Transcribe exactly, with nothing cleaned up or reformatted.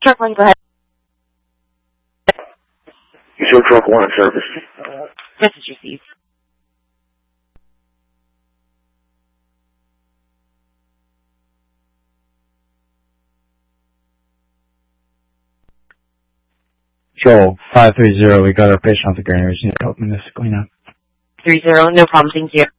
Truck one, go ahead. You show truck one service. Message received. Joel, five three zero, we got our patient on the gurney. We just need to help him this clean up. Three zero, no problem, thank you.